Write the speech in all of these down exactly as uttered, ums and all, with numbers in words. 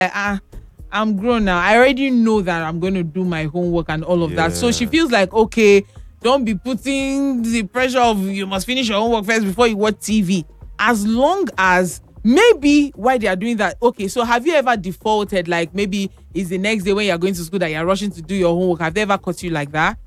ah, I'm grown now. I already know that I'm going to do my homework and all of that. So she Yeah. feels like, okay, don't be putting the pressure of you must finish your homework first before you watch T V. As long as maybe while they are doing that, okay, so have you ever defaulted, like maybe it's the next day when you're going to school that you're rushing to do your homework? Have they ever caught you like that?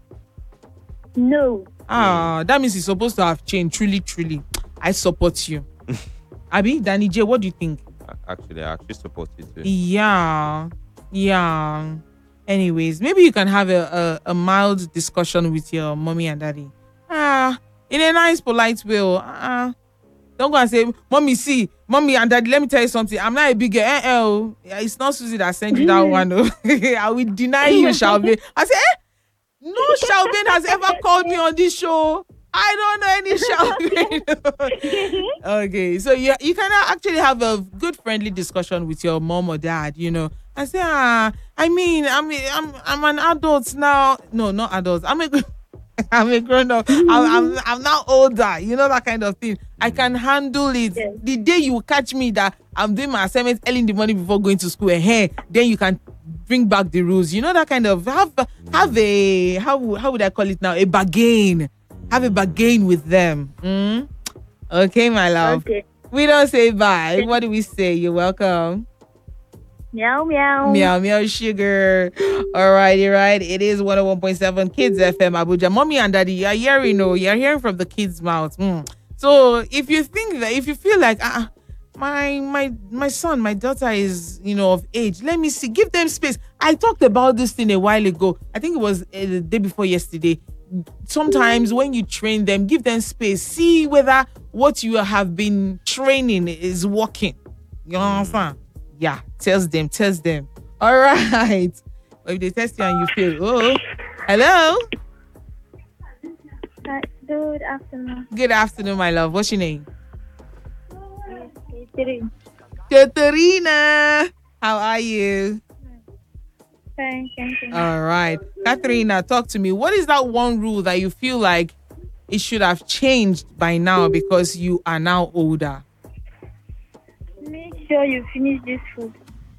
No. Ah, that means it's supposed to have changed. Truly, truly. I support you. Abi, Danny J, what do you think? Actually, I actually support it too. Yeah. Yeah. Anyways, maybe you can have a, a, a mild discussion with your mommy and daddy. Ah, in a nice, polite way. oh. Ah, don't go and say, Mommy, see, Mommy and Daddy, let me tell you something. I'm not a big girl. Eh, eh, oh. Yeah, it's not Susie that sent you that one. Oh. I will deny you, Shalvin. I say, eh? No Shalvin has ever called me on this show. I don't know any Shalvin. Okay, so you, you can actually have a good friendly discussion with your mom or dad, you know, and say, ah, I mean, I mean, I'm I'm an adult now. No, not adult. I'm a I'm a grown up. I'm, I'm I'm now older. You know that kind of thing. I can handle it. Yes. The day you catch me that I'm doing my assignments early in the morning before going to school, and hey, then you can bring back the rules. You know that kind of have have a how would- how would I call it now? A bargain. Have a bargain with them. Mm? Okay, my love. Okay. We don't say bye. What do we say? You're welcome. Meow meow. Meow meow sugar. All right, you're right. It is one oh one point seven Kids F M Abuja. Mommy and daddy, you're hearing, no, you're hearing from the kids' mouth. Mm. So if you think that, if you feel like, ah, my my my son, my daughter is, you know, of age, let me see, give them space. I talked about this thing a while ago. I think it was uh, the day before yesterday. Sometimes when you train them, give them space. See whether what you have been training is working. You understand? Yeah, tells them, tells them. All right. But if they test you and you fail, oh, hello. Hi, good afternoon. Good afternoon, my love. What's your name? Three. Katerina. How are you? Fine, thank you. All right. Katerina, talk to me. What is that one rule that you feel like it should have changed by now because you are now older? Make sure you finish this food.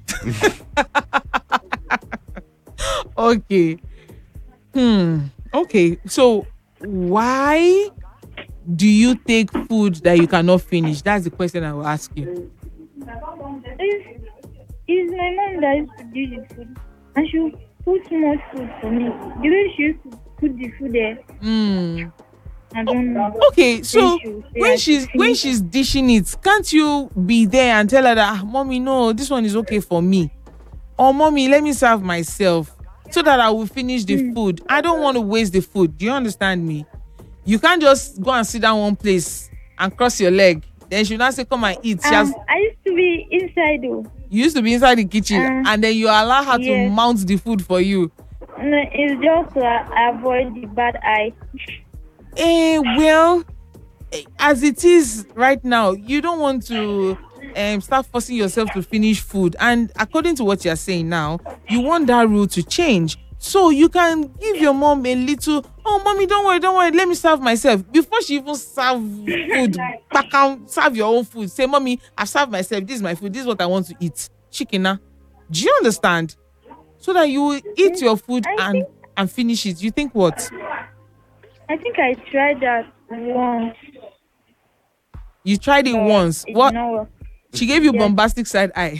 Okay. Hmm. Okay. So why do you take food that you cannot finish? That's the question I will ask you. It's, it's my mom that used to do the food. And she would put much food for me. The way she used to put the food there, Hmm. I don't know. Okay, so Then she would say I when should she's when finish she's dishing it, can't you be there and tell her that, ah, mommy, no, this one is okay for me, or mommy, let me serve myself so that I will finish the food. I don't want to waste the food. Do you understand me? You can't just go and sit down one place and cross your leg. Then she now say, come and eat. She has, Um, I used to be inside though. you used to be inside the kitchen, Uh, and then you allow her to yes. mount the food for you. No, it's just to uh, avoid the bad eye. Eh, well, eh, as it is right now, you don't want to um, start forcing yourself to finish food. And according to what you're saying now, you want that rule to change. So you can give your mom a little, oh, mommy, don't worry, don't worry, let me serve myself. Before she even serve food, pack out, serve your own food. Say, mommy, I've served myself. This is my food. This is what I want to eat. Chicken, do you understand? So that you will eat your food I and, think- and finish it. You think what? I think I tried that once. You tried it but once. it What? did not work. She gave you Yes. bombastic side eye.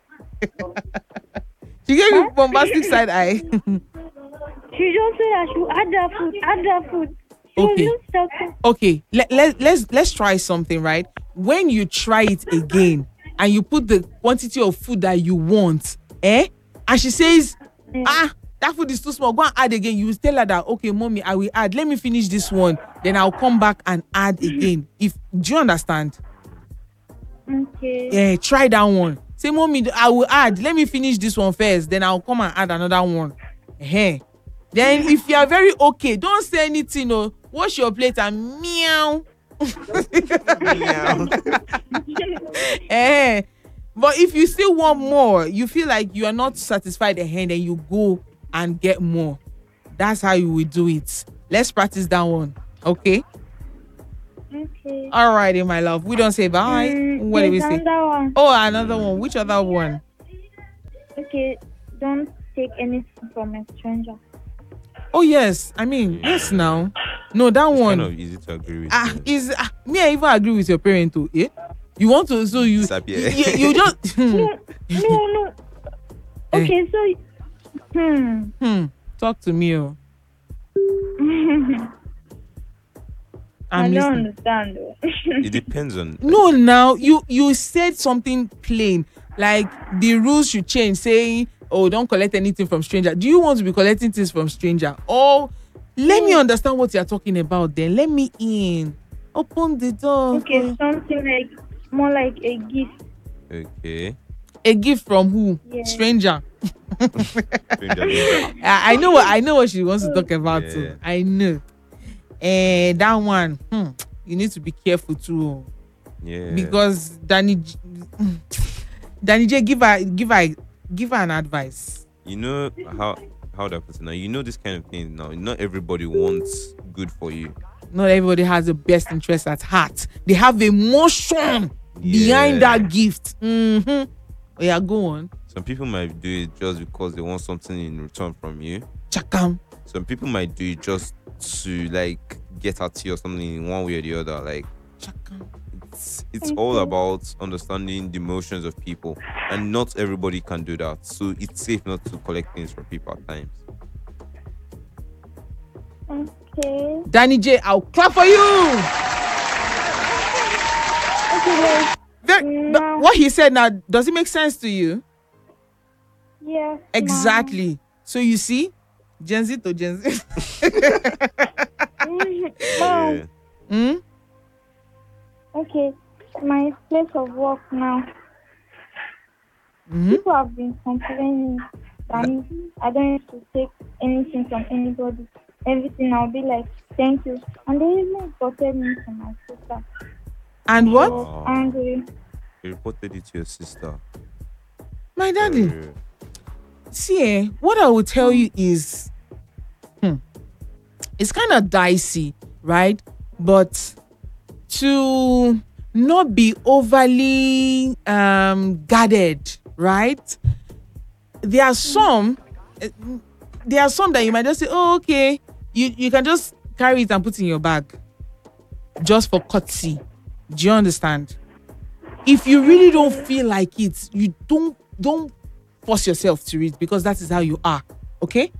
She gave you bombastic side eye. She just said I should add that food, add that food. She Okay. was just talking. Okay, let, let, let's let's try something, right? When you try it again and you put the quantity of food that you want, eh? And she says, Mm. ah, that food is too small. Go and add again. You will tell her that, okay, mommy, I will add. Let me finish this one. Then I'll come back and add again. If do you understand? Okay. Yeah, try that one. Say, mommy, I will add. Let me finish this one first. Then I'll come and add another one. Hey. Then if you are very okay, don't say anything. No, wash your plate and meow. Meow. Eh. But if you still want more, you feel like you are not satisfied at hand, then you go and get more. That's how you will do it. Let's practice that one. Okay. Okay. All righty, my love. We don't say bye. Mm, What do we there's say? another one. Oh, another one. Which other one? okay, don't take anything from a stranger. Oh yes, I mean yes now. No, that It's one. kind of easy to agree with. Ah, you. is ah, me. I even agree with your parent too. Eh? You want to? So you Disappear. you, you just hmm, No, no, no. Eh. Okay, so hmm. hmm. Talk to me, oh. I I'm don't listening. understand though. It depends on. No, now you you said something plain like the rules should change, saying, "Oh, don't collect anything from stranger." Do you want to be collecting things from stranger? Or let me understand what you're talking about. Then let me in. Open the door. Okay, something like more like a gift. Okay. A gift from who? Yeah. Stranger. Stranger danger. I, I know what I know what she wants to talk about Yeah. too. I know. And that one, hmm, you need to be careful too. oh. Yeah. Because Danny J- Danny J, give her give her give her an advice. you know how how that person now. You know this kind of thing now. Not everybody wants good for you. Not everybody has the best interest at heart. They have emotion behind Yeah. that gift. Mm-hmm. Oh, yeah, go on. Some people might do it just because they want something in return from you. Chakam. Some people might do it just to like get at you or something in one way or the other. Like Chakam. it's it's all about understanding the emotions of people, and not everybody can do that. So it's safe not to collect things from people at times. Okay. Danny J, I'll clap for you. Okay, like, Very, No. but what he said now, does it make sense to you? yeah. Exactly. So you see, Gen Z to Gen Z. Mom. Mom. Yeah. Hmm? Okay, my place of work now. Mhm. People have been complaining that I don't have to take anything from anybody. Everything I'll be like, thank you. And they even reported me to my sister. And I what? was angry. You reported it to your sister. My daddy. Uh, See, eh, what I will tell you is, hmm, it's kind of dicey, right? But to not be overly um, guarded, right? There are some, eh, there are some that you might just say, oh, okay, you, you can just carry it and put it in your bag just for courtesy. Do you understand? If you really don't feel like it, you don't don't force yourself to read, because that is how you are. Okay.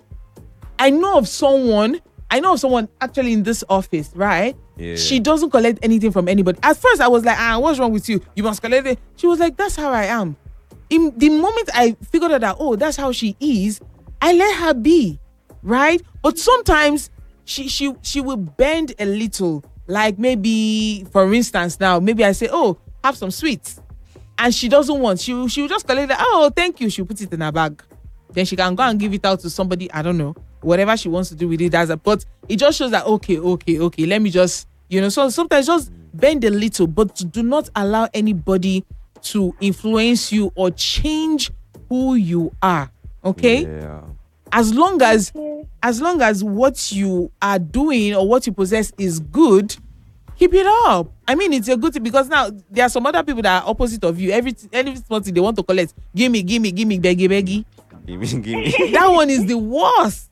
I know of someone, I know of someone actually in this office, right? Yeah. She doesn't collect anything from anybody. At first, I was like, ah, what's wrong with you? You must collect it. She was like, that's how I am. In the moment I figured out that, oh, that's how she is, I let her be, right? But sometimes she she she will bend a little. Like maybe, for instance, now maybe I say, oh, have some sweets, and she doesn't want. She will- she will just collect it. Oh, thank you. She'll put it in her bag. Then she can go and give it out to somebody. I don't know, whatever she wants to do with it. That's a, but it just shows that okay, okay, okay. Let me just, you know. So sometimes just bend a little, but do not allow anybody to influence you or change who you are. Okay. Yeah. As long as Okay. as long as what you are doing or what you possess is good, keep it up. I mean, it's a good thing, because now there are some other people that are opposite of you. Every any small thing they want to collect, give me, give me, give me, beggy, beggy. Give me, give me. That one is the worst.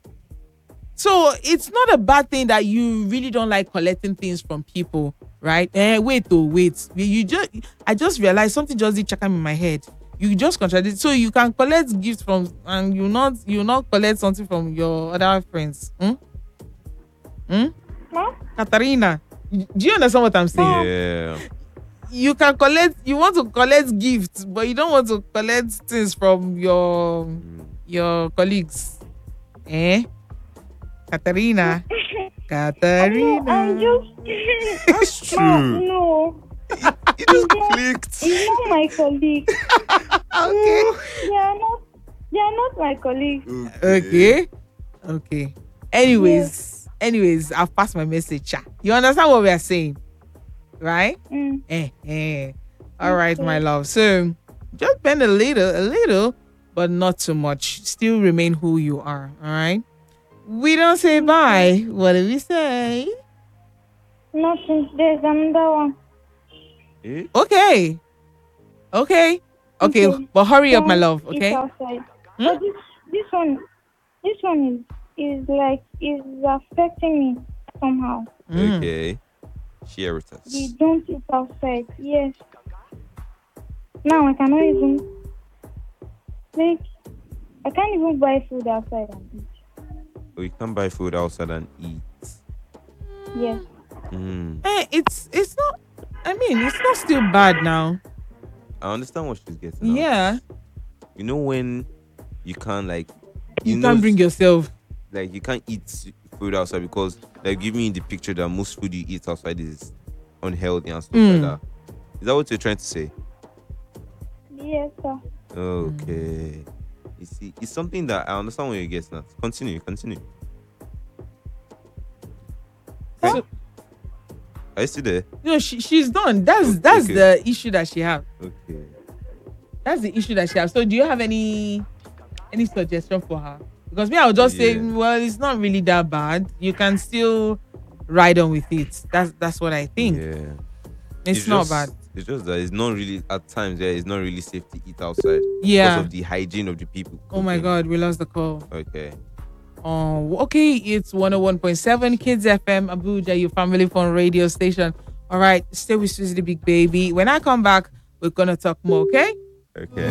So it's not a bad thing that you really don't like collecting things from people, right? Eh, wait, oh, wait. You, you just, I just realized something just did check in my head. You just contradict. So you can collect gifts from, and you not, you not collect something from your other friends. Hmm? Hmm? Mom? Katarina, do you understand what I'm saying? Yeah. You can collect, you want to collect gifts, but you don't want to collect things from your your colleagues. Eh? Katarina. Katarina. I'm just. That's Mom, true. no. It just clicked. It's not my colleague. Okay. They are not. They are not my colleague. Okay. Okay. Anyways, anyways, I've passed my message. Sha. You understand what we are saying? Right? Mm. Eh, eh. All right, my love. So just bend a little, a little, but not too much. Still remain who you are. All right. We don't say bye. What do we say? Nothing. There's another one. Eh? Okay. Okay. Okay, Okay. but hurry up, my Don't love. eat Okay. outside. Hmm? But this this one this one is is like is affecting me somehow. Mm. Okay. Share with The us. don't eat outside. Yes. Now I cannot even like I can't even buy food outside and eat. We can buy food outside and eat. Yes. Mm. Eh, it's it's not. I mean, it's not still bad now. I understand what she's getting at. Yeah, You know when you can't like you, know can't bring yourself. like you can't eat food outside because like give me in the picture that most food you eat outside is unhealthy and stuff Mm. like that. Is that what you're trying to say? Yes, sir. Okay. You see, it's something that I understand what you're getting at. Continue, continue. So, Are you still there? you know, she, she's done. That's Okay, that's okay. the issue that she has. Okay. That's the issue that she has. So, do you have any any suggestion for her? Because me, I would just say, Yeah. well, it's not really that bad. You can still ride on with it. That's that's what I think. Yeah. It's, not just, bad. It's just that it's not really at times. Yeah, it's not really safe to eat outside Yeah. because of the hygiene of the people. Oh my cooking. God, we lost the call. Okay. Oh, okay. It's one oh one point seven Kids F M, Abuja, your family phone radio station. All right, stay with Susie the Big Baby. When I come back, we're gonna talk more. Okay. Okay.